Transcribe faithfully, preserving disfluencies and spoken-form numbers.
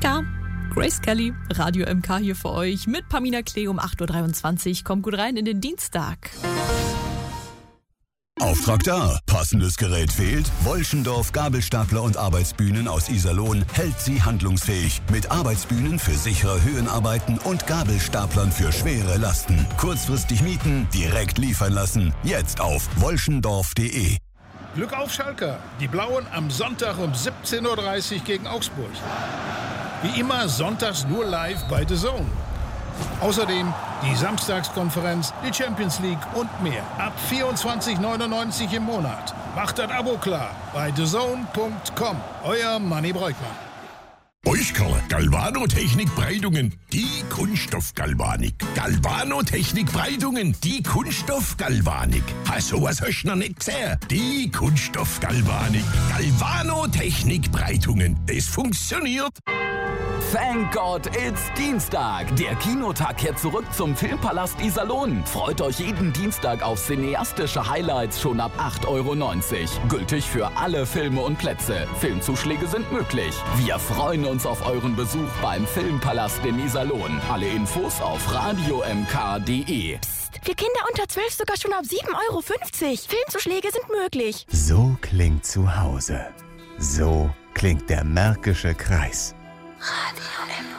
Lecker! Grace Kelly, Radio M K hier für euch mit Pamina Klee um acht Uhr dreiundzwanzig. Kommt gut rein in den Dienstag. Auftrag da. Passendes Gerät fehlt? Wolschendorf Gabelstapler und Arbeitsbühnen aus Iserlohn hält Sie handlungsfähig. Mit Arbeitsbühnen für sichere Höhenarbeiten und Gabelstaplern für schwere Lasten. Kurzfristig mieten, direkt liefern lassen. Jetzt auf wolschendorf punkt de. Glück auf Schalke. Die Blauen am Sonntag um siebzehn Uhr dreißig gegen Augsburg. Wie immer sonntags nur live bei The Zone. Außerdem die Samstagskonferenz, die Champions League und mehr. Ab vierundzwanzig neunundneunzig im Monat. Macht das Abo klar bei the zone punkt com. Euer Manni Breukmann. Euskala Galvanotechnik Breitungen, die Kunststoffgalvanik. Galvanotechnik Breitungen, die Kunststoffgalvanik. Hast sowas hast du noch nicht gesehen? Die Kunststoffgalvanik. Galvanotechnik Breitungen. Das funktioniert. Thank God it's Dienstag. Der Kinotag kehrt zurück zum Filmpalast Iserlohn. Freut euch jeden Dienstag auf cineastische Highlights schon ab acht Euro neunzig. Gültig für alle Filme und Plätze. Filmzuschläge sind möglich. Wir freuen uns auf euren Besuch beim Filmpalast in Iserlohn. Alle Infos auf radio m k punkt de. Psst, für Kinder unter zwölf sogar schon ab sieben Euro fünfzig. Filmzuschläge sind möglich. So klingt zu Hause. So klingt der Märkische Kreis. Radio M K.